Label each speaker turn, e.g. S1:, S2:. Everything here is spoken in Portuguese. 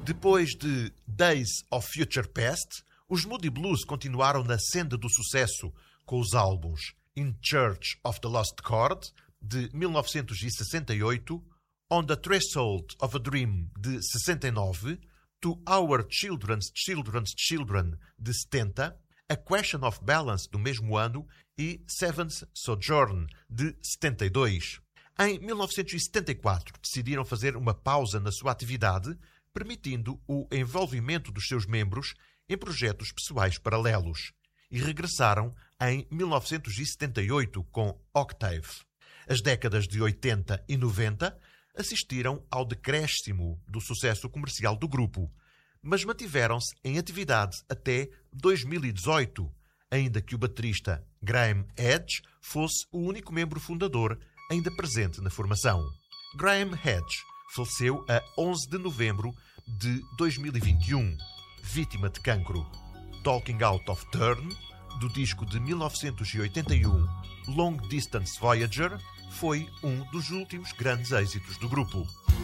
S1: Depois de Days of Future Past, os Moody Blues continuaram na senda do sucesso com os álbuns In Search of the Lost Chord, de 1968, On the Threshold of a Dream, de 69, To Our Children's Children's Children, de 70, A Question of Balance, do mesmo ano, e Seventh Sojourn, de 72. Em 1974, decidiram fazer uma pausa na sua atividade, permitindo o envolvimento dos seus membros em projetos pessoais paralelos, e regressaram em 1978 com Octave. As décadas de 80 e 90 assistiram ao decréscimo do sucesso comercial do grupo, mas mantiveram-se em atividade até 2018, ainda que o baterista Graeme Edge fosse o único membro fundador ainda presente na formação. Graeme Edge faleceu a 11 de novembro de 2021, vítima de cancro. Talking Out of Turn, do disco de 1981 Long Distance Voyager, foi um dos últimos grandes êxitos do grupo.